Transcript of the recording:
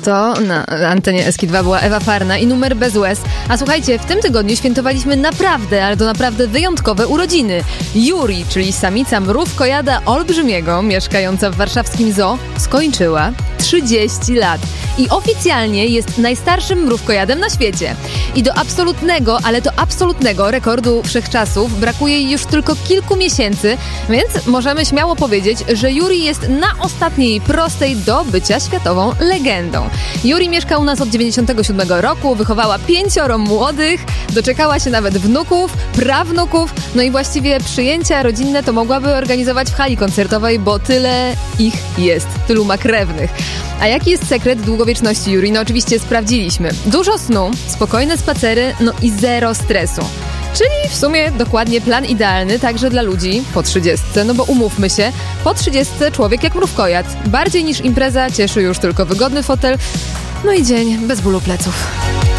To na antenie SK2 była Ewa Farna i Numer bez łez. A słuchajcie, w tym tygodniu świętowaliśmy naprawdę, ale to naprawdę wyjątkowe urodziny. Juri, czyli samica mrówkojada olbrzymiego, mieszkająca w warszawskim zoo, skończyła 30 lat. I oficjalnie jest najstarszym mrówkojadem na świecie. I do absolutnego, ale to absolutnego rekordu wszechczasów brakuje jej już tylko kilku miesięcy, więc możemy śmiało powiedzieć, że Juri jest na ostatniej prostej do bycia światową legendą. Juri mieszka u nas od 97 roku, wychowała 5 młodych, doczekała się nawet wnuków, prawnuków, no i właściwie przyjęcia rodzinne to mogłaby organizować w hali koncertowej, bo tyle ich jest, tylu ma krewnych. A jaki jest sekret długowieczności Juri? No oczywiście sprawdziliśmy. Dużo snu, spokojne spacery, no i zero stresu. Czyli w sumie dokładnie plan idealny także dla ludzi po 30, no bo umówmy się, po 30 człowiek jak mrówkojad. Bardziej niż impreza cieszy już tylko wygodny fotel, no i dzień bez bólu pleców.